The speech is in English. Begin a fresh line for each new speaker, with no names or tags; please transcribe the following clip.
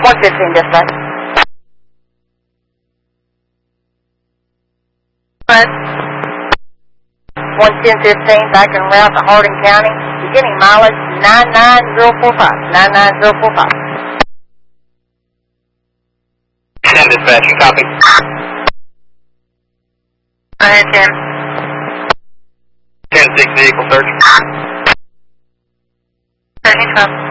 115 dispatch.
What?
11015 back en route to Hardin County. Beginning mileage 99045. 99045.
10 dispatching, copy.
Go ahead, Tim.
10-6 vehicle search.
1312.